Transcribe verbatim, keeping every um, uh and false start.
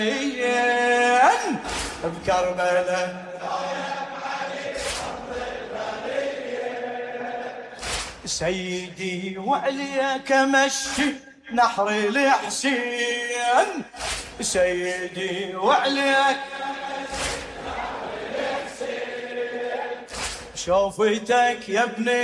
بكربلاء سيدي وعليك مشي نحر الحسين، سيدي وعليك شوفتك يا ابني